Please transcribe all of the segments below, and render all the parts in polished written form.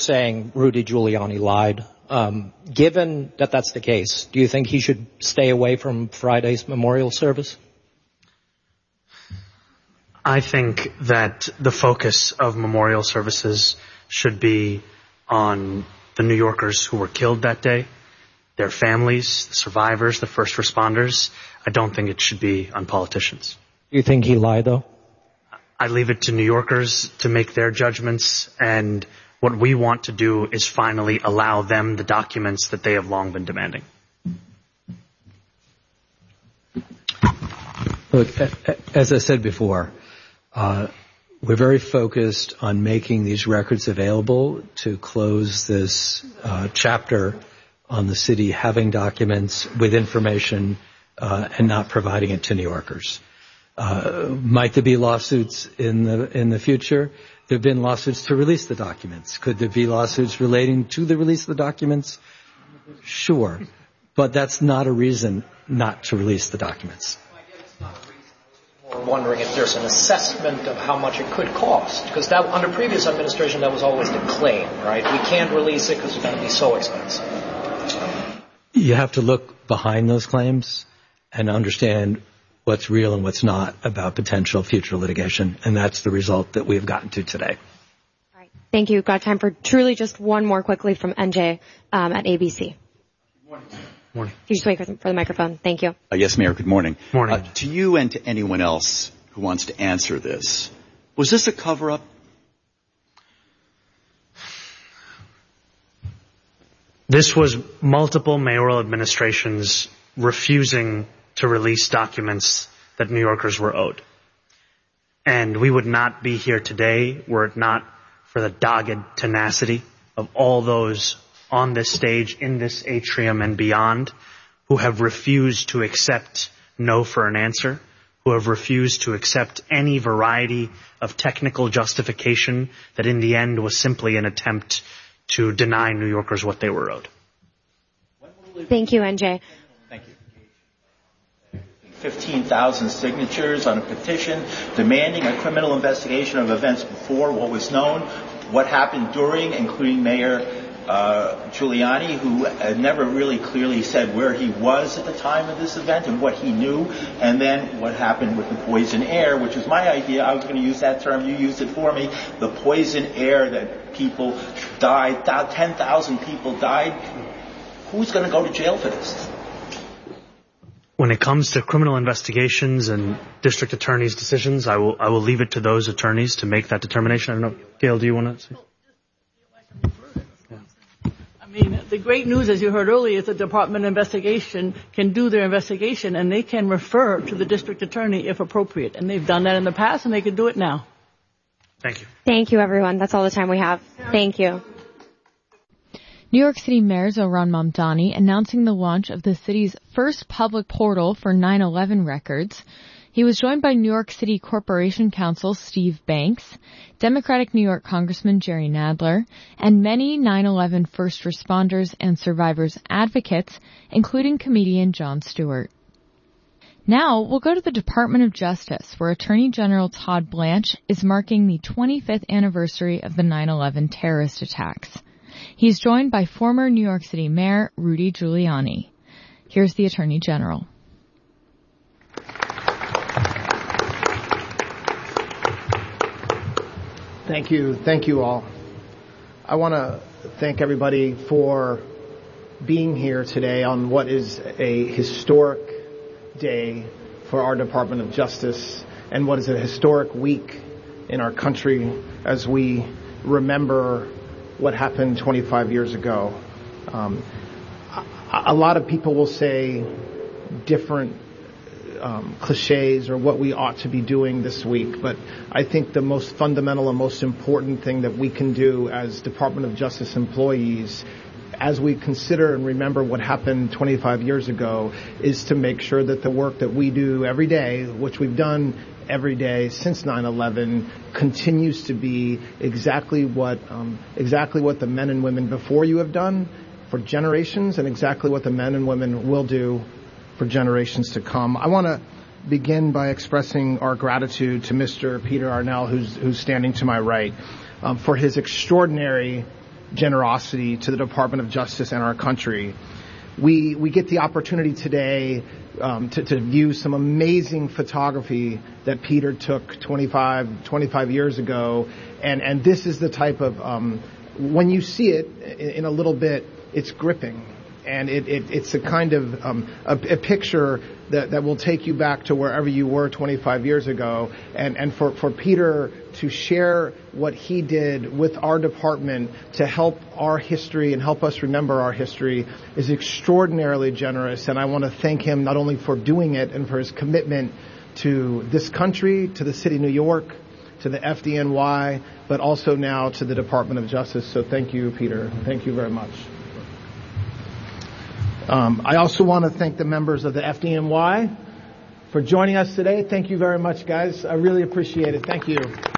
saying Rudy Giuliani lied. Given that that's the case, do you think he should stay away from Friday's memorial service? I think that the focus of memorial services should be on the New Yorkers who were killed that day, their families, the survivors, the first responders. I don't think it should be on politicians. Do you think he lied, though? I leave it to New Yorkers to make their judgments, and what we want to do is finally allow them the documents that they have long been demanding. Look, as I said before, we're very focused on making these records available to close this chapter on the city having documents with information and not providing it to New Yorkers. Might there be lawsuits in the future? There have been lawsuits to release the documents. Could there be lawsuits relating to the release of the documents? Sure. But that's not a reason not to release the documents. We're wondering if there's an assessment of how much it could cost. Because that, under previous administration, that was always the claim, right? We can't release it because it's going to be so expensive. You have to look behind those claims and understand what's real and what's not about potential future litigation. And that's the result that we have gotten to today. All right. Thank you. Got time for truly just one more quickly from NJ at ABC. Morning. Can you just wait for the microphone? Thank you. Yes, Mayor. Good morning. Morning. To you and to anyone else who wants to answer this, was this a cover-up? This was multiple mayoral administrations refusing to release documents that New Yorkers were owed. And we would not be here today were it not for the dogged tenacity of all those on this stage, in this atrium and beyond, who have refused to accept no for an answer, who have refused to accept any variety of technical justification that in the end was simply an attempt to deny New Yorkers what they were owed. Thank you, NJ. Thank you. 15,000 signatures on a petition demanding a criminal investigation of events before what was known, what happened during, including Mayor Giuliani, who never really clearly said where he was at the time of this event and what he knew, and then what happened with the poison air, which was my idea. I was going to use that term. You used it for me. The poison air that people died, 10,000 people died. Who's going to go to jail for this? When it comes to criminal investigations and district attorneys' decisions, I will leave it to those attorneys to make that determination. I don't know. Gail, do you want to say? I mean, the great news, as you heard earlier, is the Department of Investigation can do their investigation and they can refer to the district attorney if appropriate. And they've done that in the past and they can do it now. Thank you. Thank you, everyone. That's all the time we have. Thank you. New York City Mayor Zohran Mamdani announcing the launch of the city's first public portal for 9/11 records. He was joined by New York City Corporation Counsel Steve Banks, Democratic New York Congressman Jerry Nadler, and many 9/11 first responders and survivors advocates, including comedian Jon Stewart. Now, we'll go to the Department of Justice, where Attorney General Todd Blanche is marking the 25th anniversary of the 9/11 terrorist attacks. He's joined by former New York City Mayor Rudy Giuliani. Here's the Attorney General. Thank you. Thank you all. I want to thank everybody for being here today on what is a historic day for our Department of Justice and what is a historic week in our country as we remember what happened 25 years ago. A lot of people will say different cliches or what we ought to be doing this week, but I think the most fundamental and most important thing that we can do as Department of Justice employees as we consider and remember what happened 25 years ago is to make sure that the work that we do every day, which we've done every day since 9/11, continues to be exactly what the men and women before you have done for generations and exactly what the men and women will do for generations to come. I want to begin by expressing our gratitude to Mr. Peter Arnell, who's standing to my right, for his extraordinary generosity to the Department of Justice and our country. We get the opportunity today to view some amazing photography that Peter took 25 years ago, and this is the type of when you see it in a little bit, it's gripping, and it's a kind of a picture that will take you back to wherever you were 25 years ago, and for Peter to share what he did with our department to help our history and help us remember our history is extraordinarily generous, and I want to thank him not only for doing it and for his commitment to this country, to the city of New York, to the FDNY, but also now to the Department of Justice. So thank you, Peter. Thank you very much. I also want to thank the members of the FDNY for joining us today. Thank you very much, guys. I really appreciate it. Thank you.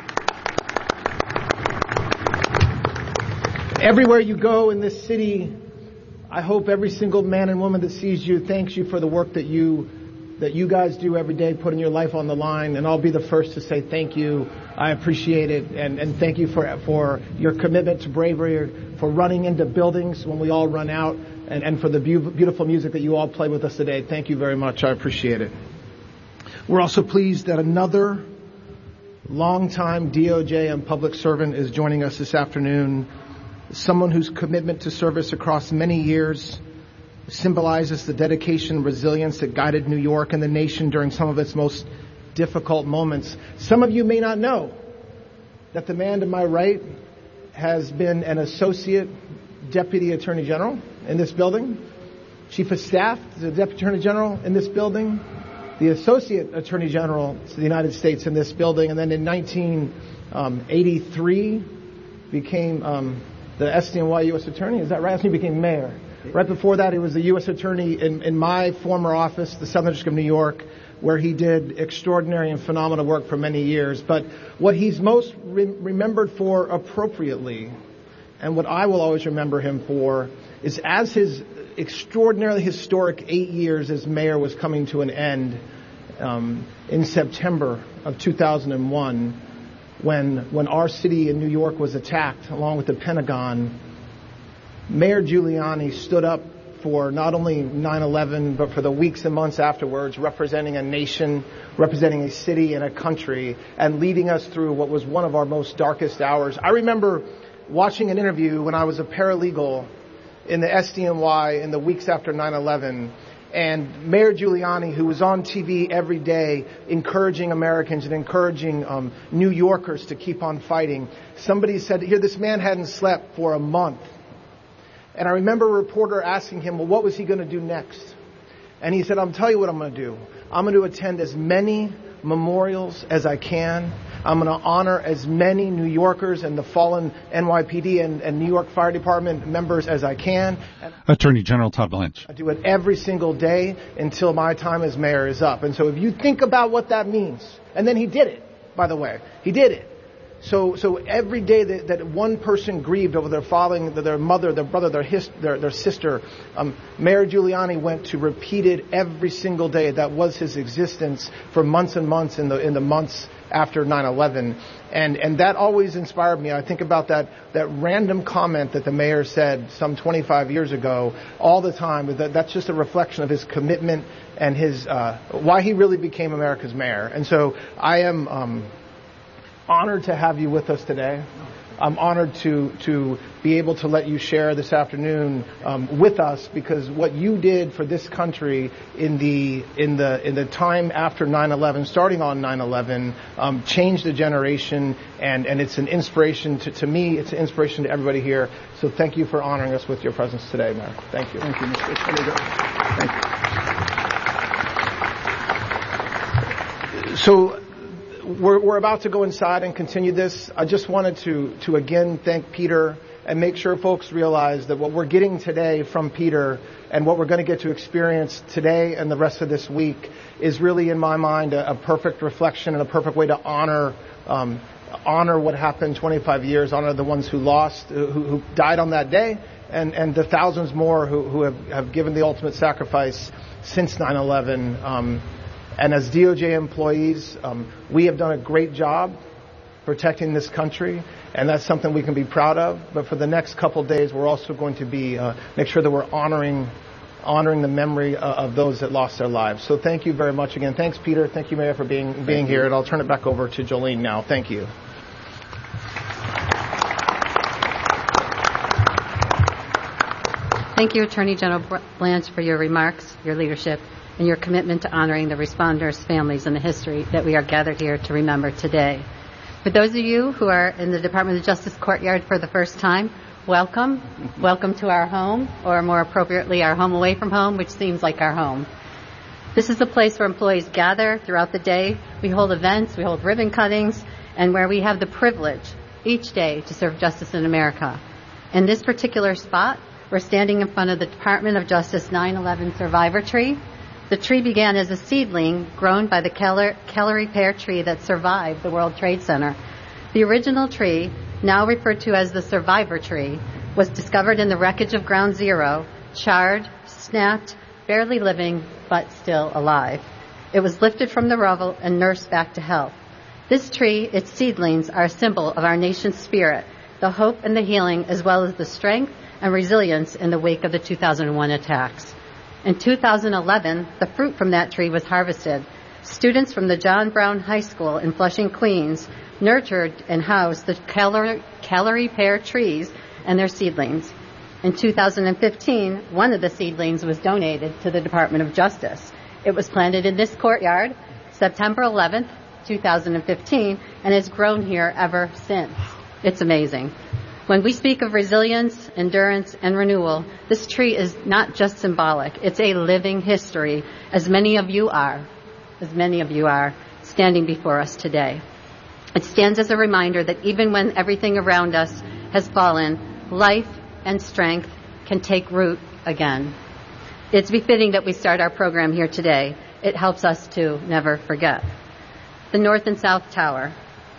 Everywhere you go in this city, I hope every single man and woman that sees you thanks you for the work that you guys do every day, putting your life on the line. And I'll be the first to say thank you. I appreciate it. And thank you for your commitment to bravery, for running into buildings when we all run out, and for the beautiful music that you all play with us today. Thank you very much. I appreciate it. We're also pleased that another longtime DOJ and public servant is joining us this afternoon. Someone whose commitment to service across many years symbolizes the dedication and resilience that guided New York and the nation during some of its most difficult moments. Some of you may not know that the man to my right has been an associate deputy attorney general in this building, chief of staff to the deputy attorney general in this building, the associate attorney general to the United States in this building, and then in 1983 became the SDNY U.S. attorney. Is that right? He became mayor. Right before that, he was the U.S. attorney in my former office, the Southern District of New York, where he did extraordinary and phenomenal work for many years. But what he's most remembered for appropriately, and what I will always remember him for, is as his extraordinarily historic 8 years as mayor was coming to an end in September of 2001, when our city in New York was attacked along with the Pentagon. Mayor Giuliani stood up for not only 9/11, but for the weeks and months afterwards, representing a nation, representing a city and a country, and leading us through what was one of our most darkest hours. I remember watching an interview when I was a paralegal in the SDNY in the weeks after 9/11, and Mayor Giuliani, who was on TV every day encouraging Americans and encouraging New Yorkers to keep on fighting. Somebody said, here, this man hadn't slept for a month. And I remember a reporter asking him, well, what was he going to do next? And he said, I'll tell you what I'm going to do. I'm going to attend as many memorials as I can. I'm going to honor as many New Yorkers and the fallen NYPD and New York Fire Department members as I can. Attorney General Todd Blanche. I do it every single day until my time as mayor is up. And so if you think about what that means, and then he did it, by the way. He did it. So every day that one person grieved over their father, their mother, their brother, their sister, Mayor Giuliani went to repeat it every single day. That was his existence for months and months in the months after 9/11, and that always inspired me. I think about that random comment that the mayor said some 25 years ago all the time. That's just a reflection of his commitment and his why he really became America's mayor. And so I am honored to have you with us today. I'm honored to be able to let you share this afternoon with us, because what you did for this country in the time after 9/11, starting on 9/11, changed a generation, and it's an inspiration to me. It's an inspiration to everybody here. So thank you for honoring us with your presence today, Mayor. Thank you. Thank you, Mr. Thank you. So we're about to go inside and continue this. I just wanted to again thank Peter and make sure folks realize that what we're getting today from Peter and what we're going to get to experience today and the rest of this week is really, in my mind, a perfect reflection and a perfect way to honor what happened 25 years, honor the ones who lost, who died on that day, and the thousands more who have given the ultimate sacrifice since 9/11. And as DOJ employees, we have done a great job protecting this country, and that's something we can be proud of. But for the next couple of days, we're also going to be make sure that we're honoring the memory of those that lost their lives. So thank you very much again. Thanks, Peter. Thank you, Mayor, for being here. And I'll turn it back over to Jolene now. Thank you. Thank you, Attorney General Blanche, for your remarks, your leadership, and your commitment to honoring the responders' families and the history that we are gathered here to remember today. For those of you who are in the Department of Justice courtyard for the first time, welcome. Welcome to our home, or more appropriately, our home away from home, which seems like our home. This is a place where employees gather throughout the day. We hold events, we hold ribbon cuttings, and where we have the privilege each day to serve justice in America. In this particular spot, we're standing in front of the Department of Justice 9/11 survivor tree. The tree began as a seedling grown by the Kellery pear tree that survived the World Trade Center. The original tree, now referred to as the survivor tree, was discovered in the wreckage of Ground Zero, charred, snapped, barely living, but still alive. It was lifted from the rubble and nursed back to health. This tree, its seedlings, are a symbol of our nation's spirit, the hope and the healing, as well as the strength and resilience in the wake of the 2001 attacks. In 2011, the fruit from that tree was harvested. Students from the John Brown High School in Flushing, Queens, nurtured and housed the Kellery pear trees and their seedlings. In 2015, one of the seedlings was donated to the Department of Justice. It was planted in this courtyard September 11th, 2015, and has grown here ever since. It's amazing. When we speak of resilience, endurance, and renewal, this tree is not just symbolic. It's a living history, as many of you are standing before us today. It stands as a reminder that even when everything around us has fallen, life and strength can take root again. It's befitting that we start our program here today. It helps us to never forget. The North and South Tower.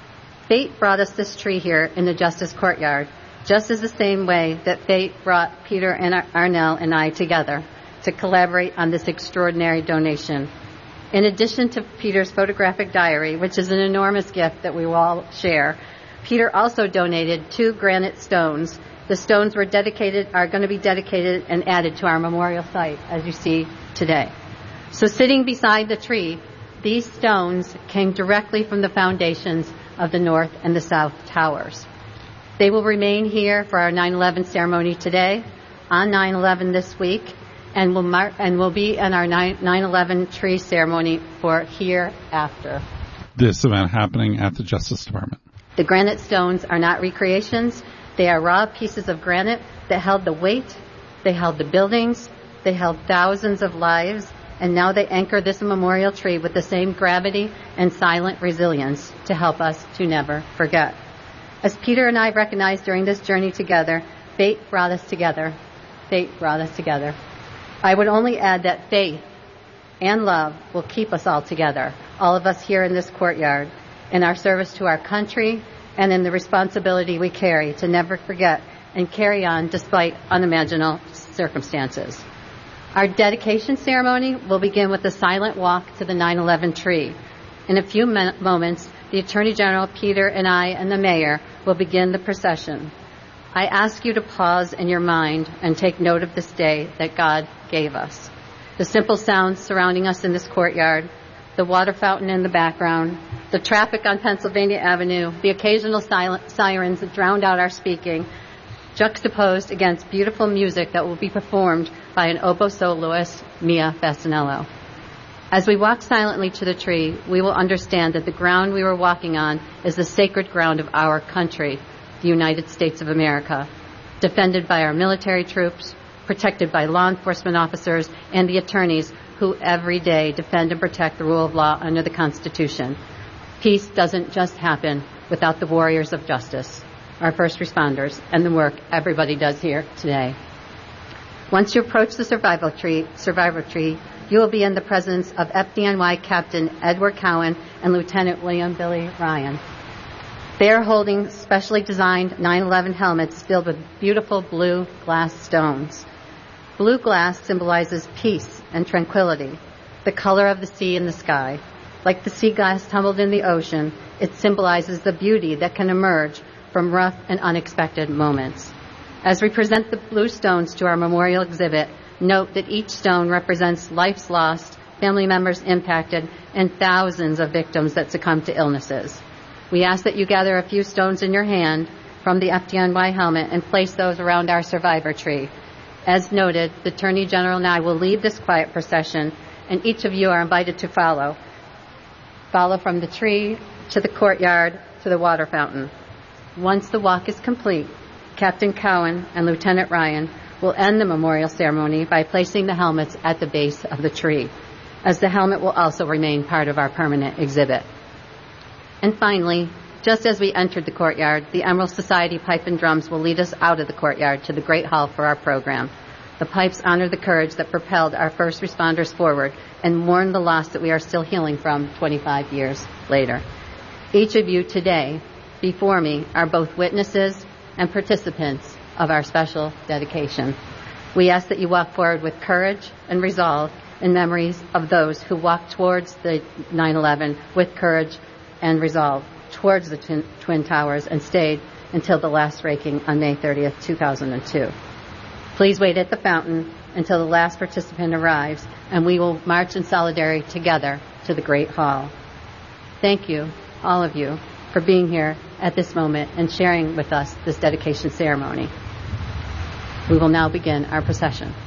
Fate brought us this tree here in the Justice Courtyard, just as the same way that fate brought Peter and Arnell and I together to collaborate on this extraordinary donation. In addition to Peter's photographic diary, which is an enormous gift that we will all share, Peter also donated 2 granite stones. The stones are going to be dedicated and added to our memorial site, as you see today. So sitting beside the tree, these stones came directly from the foundations of the North and the South Towers. They will remain here for our 9/11 ceremony today, on 9/11 this week, and will be in our 9/11 tree ceremony for hereafter. This event happening at the Justice Department. The granite stones are not recreations. They are raw pieces of granite that held the weight, they held the buildings, they held thousands of lives, and now they anchor this memorial tree with the same gravity and silent resilience to help us to never forget. As Peter and I recognized during this journey together, fate brought us together. Fate brought us together. I would only add that faith and love will keep us all together, all of us here in this courtyard, in our service to our country and in the responsibility we carry to never forget and carry on despite unimaginable circumstances. Our dedication ceremony will begin with a silent walk to the 9/11 tree. In a few moments, the Attorney General, Peter, and I, and the Mayor will begin the procession. I ask you to pause in your mind and take note of this day that God gave us. The simple sounds surrounding us in this courtyard, the water fountain in the background, the traffic on Pennsylvania Avenue, the occasional sirens that drowned out our speaking, juxtaposed against beautiful music that will be performed by an oboe soloist, Mia Fasanello. As we walk silently to the tree, we will understand that the ground we were walking on is the sacred ground of our country, the United States of America, defended by our military troops, protected by law enforcement officers and the attorneys who every day defend and protect the rule of law under the Constitution. Peace doesn't just happen without the warriors of justice, our first responders, and the work everybody does here today. Once you approach the survivor tree, you will be in the presence of FDNY Captain Edward Cowan and Lieutenant William Billy Ryan. They are holding specially designed 9/11 helmets filled with beautiful blue glass stones. Blue glass symbolizes peace and tranquility, the color of the sea and the sky. Like the sea glass tumbled in the ocean, it symbolizes the beauty that can emerge from rough and unexpected moments. As we present the blue stones to our memorial exhibit, note that each stone represents lives lost, family members impacted, and thousands of victims that succumbed to illnesses. We ask that you gather a few stones in your hand from the FDNY helmet and place those around our survivor tree. As noted, the Attorney General and I will lead this quiet procession, and each of you are invited to follow. Follow from the tree to the courtyard to the water fountain. Once the walk is complete, Captain Cowan and Lieutenant Ryan will end the memorial ceremony by placing the helmets at the base of the tree, as the helmet will also remain part of our permanent exhibit. And finally, just as we entered the courtyard, the Emerald Society Pipe and Drums will lead us out of the courtyard to the Great Hall for our program. The pipes honor the courage that propelled our first responders forward and mourn the loss that we are still healing from 25 years later. Each of you today, before me, are both witnesses and participants of our special dedication. We ask that you walk forward with courage and resolve in memories of those who walked towards the 9/11 with courage and resolve towards the Twin Towers and stayed until the last raking on May 30th, 2002. Please wait at the fountain until the last participant arrives, and we will march in solidarity together to the Great Hall. Thank you, all of you, for being here at this moment and sharing with us this dedication ceremony. We will now begin our procession.